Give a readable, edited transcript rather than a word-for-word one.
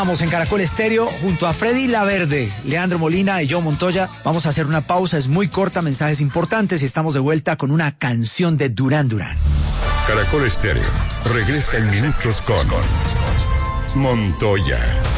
Estamos en Caracol Estéreo junto a Freddy Laverde, Leandro Molina y yo Montoya. Vamos a hacer una pausa, es muy corta, mensajes importantes y estamos de vuelta con una canción de Duran Duran. Caracol Estéreo regresa en minutos con Montoya.